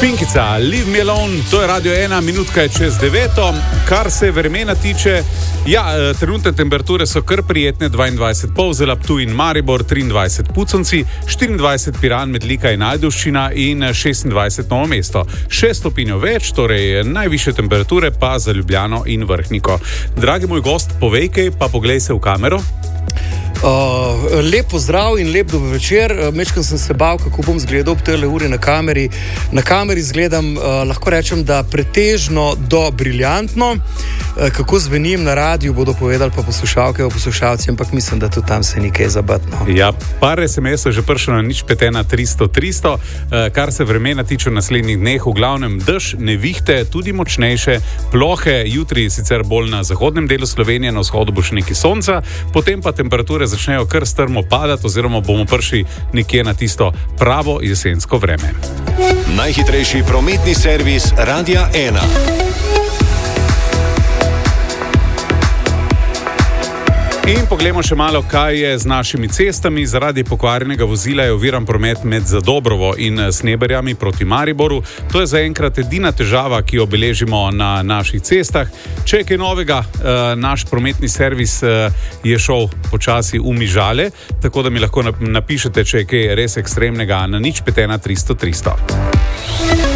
Pinkica, Leave Me Alone, to je Radio 1, minutka je čez 9. Kar se vremena tiče, trenutne temperature so kar prijetne, 22 Polzela, Ptuj in Maribor, 23 Puconci, 24 Piran, Metlika in Ajdovščina in 26 Novo mesto. 6 stopinj več, torej najvišje temperature pa za Ljubljano in Vrhniko. Dragi moj gost, povej kaj, pa poglej se v kamero. Lep pozdrav in lep dober večer. Mečkam sem se bal, kako bom zgledal ob tele uri na kameri. Na kameri zgledam, lahko rečem, da pretežno do briljantno. Kako zvenim na radiju, bodo povedali pa poslušalke o poslušalci, ampak mislim, da tudi tam se nekaj zabatno. Ja, par SMS-ov že prišlo na 051 300. Kar se vremena tiče v naslednjih dneh, v glavnem dež, nevihte, tudi močnejše, plohe, jutri sicer bolj na zahodnem delu Slovenije, na vzhodu bo še nekaj sonca, potem pa temperature začnejo kar strmo padati, oziroma bomo prišli nekje na tisto pravo jesensko vreme. Najhitrejši prometni servis Radia 1. In poglejmo še malo, kaj je z našimi cestami. Zaradi pokvarjenega vozila je oviran promet med Zadobrovo in Sneberjami proti Mariboru. To je zaenkrat edina težava, ki jo beležimo na naših cestah. Če je kaj novega, naš prometni servis je šel počasi v Mižale, tako da mi lahko napišete, če je kaj res ekstremnega, na 051 300 300.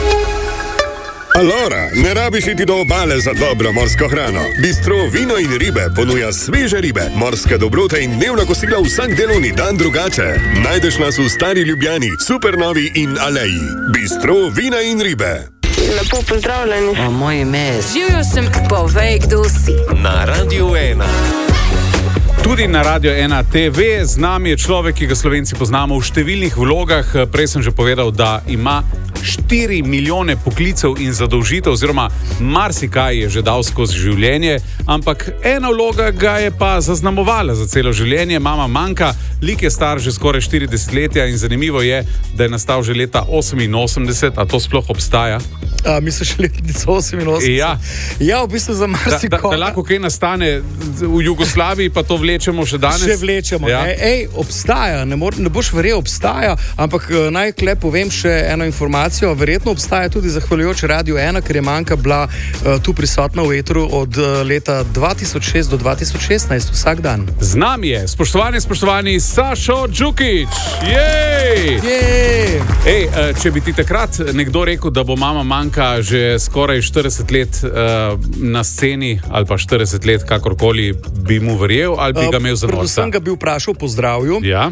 Alora, ne rabiš iti do obale za dobro morsko hrano. Bistro Vino in ribe ponuja sveže ribe, morske dobrote in dnevna kosila vsak delovni dan drugače. Najdeš nas v Stari Ljubljani, Supernovi in Aleji. Bistro Vina in ribe. Lepo pozdravljeni. Moje ime je... Živjo sem, povej, kdo si. Na Radio 1. Tudi na Radio 1 TV. Z nami je človek, ki ga Slovenci poznamo v številnih vlogah. Prej sem že povedal, da ima 4 milijone poklicev in zadolžitev, oziroma marsikaj je že dal skozi življenje, ampak ena vloga ga je pa zaznamovala za celo življenje. Mama Manka, lik je star že skoraj 40 letja in zanimivo je, da je nastal že leta 88, a to sploh obstaja? Misliš letnico 88? Ja, v bistvu za marsikoga. Da lahko kaj nastane v Jugoslaviji, pa to vlečemo še danes? Še vlečemo, ja. Obstaja, ne boš verjel, obstaja, ampak naj povem še eno informacijo, verjetno obstaja tudi zahvaljujoč Radio 1, ker je Manka bila tu prisotna v etru od leta 2006 do 2016, vsak dan. Z nami je, spoštovani, Sašo Džukić! Jej! Če bi ti takrat nekdo rekel, da bo Mama Manka že skoraj 40 let na sceni, ali pa 40 let, kakorkoli, bi mu verjel, ali bi ga imel za norca? Predvsem ga bi vprašal po zdravju, ja.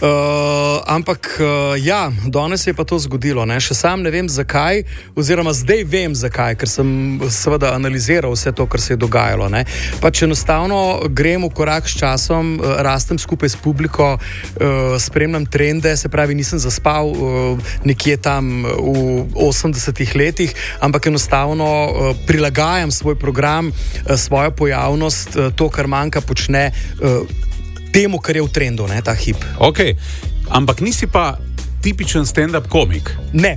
Ampak danes je pa to zgodilo, ne? Še sam ne vem zakaj, oziroma zdaj vem zakaj, ker sem seveda analiziral vse to, kar se je dogajalo, ne? Pač enostavno grem v korak s časom, rastem skupaj s publiko, spremljam trende, se pravi, nisem zaspal nekje tam v 80-ih letih, ampak enostavno prilagajam svoj program, svojo pojavnost, to, kar Manka počne, temu, kar je v trendu, ne, ta hip. Ok, ampak nisi pa tipičen stand-up komik. Ne.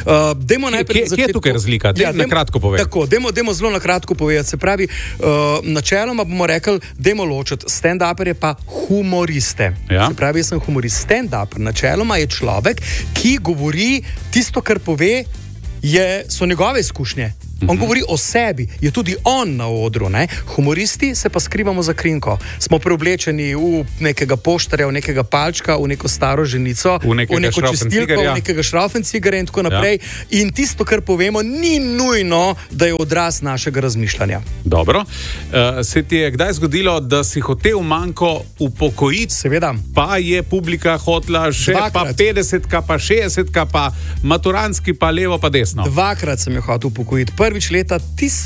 Kje je tukaj razlika? Na kratko povedati. Tako, dajmo zelo na kratko povedati. Se pravi, načeloma bomo rekli, dajmo ločiti stand-uperje pa humoriste. Ja. Se pravi, jaz sem humorist. Stand-uper načeloma je človek, ki govori tisto, kar pove, so njegove izkušnje. On govori o sebi, je tudi on na odru, ne? Humoristi se pa skrivamo za krinko. Smo preoblečeni v nekega poštarja, v nekega palčka, v neko staro ženico, v neko čistilko, v nekega šrauffencigerja in tako naprej. Ja. In tisto, kar povemo, ni nujno, da je odraz našega razmišljanja. Dobro. Se ti je kdaj zgodilo, da si hotel Manko upokojiti? Seveda. Pa je publika hotla še pa 50-ka, pa 60-ka, pa maturantski, pa levo, pa desno? Dvakrat sem jo hotel upokojiti. Prvič leta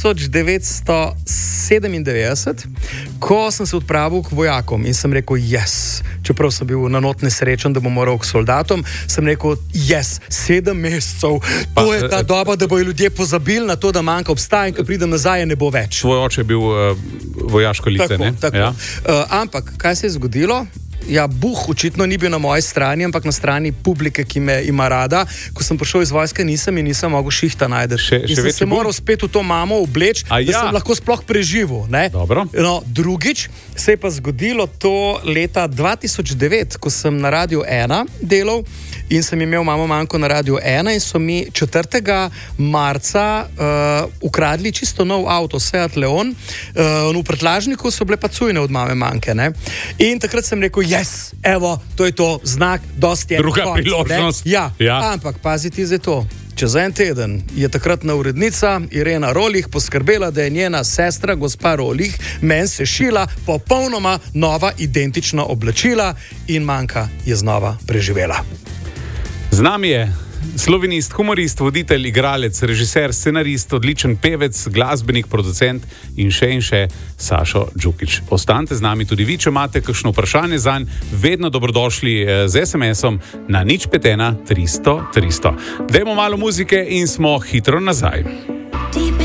1997, ko sem se odpravil k vojakom in sem rekel, čeprav sem bil na not nesrečen, da bom moral k soldatom, sem rekel, 7 mesecev, to je ta doba, da bojo ljudje pozabili na to, da Manka obstaja in ko pridem nazaj, ne bo več. Tvoj oče je bil vojaško lice, ne? Tako. Ja. Ampak, kaj se je zgodilo? očitno ni bil na moji strani, ampak na strani publike, ki me ima rada. Ko sem prišel iz vojske, nisem mogel šihta najti. Sem se moral spet v to mamo obleči, sem lahko sploh preživel. No, drugič se je pa zgodilo to leta 2009, ko sem na Radiu 1 delal in sem imel mamo manjko na Radiu 1 in so mi 4. marca ukradli čisto nov avto, Seat Leon. V prtljažniku so bile pa cujne od mame manjke. Ne? In takrat sem rekel, evo, to je to, znak, dosti je. Druga priložnost. Ja, ampak paziti za to. Čez en teden je takratna urednica Irena Rolih poskrbela, da je njena sestra, gospa Rolih, meni sešila popolnoma nova identična oblačila in manjka je znova preživela. Z nami je slovenist, humorist, voditelj, igralec, režiser, scenarist, odličen pevec, glasbenik, producent in še Sašo Džukić. Ostanite z nami tudi vi, če imate kakšno vprašanje zanj, vedno dobrodošli z SMS-om na 051 300 300. Dajmo malo muzike in smo hitro nazaj.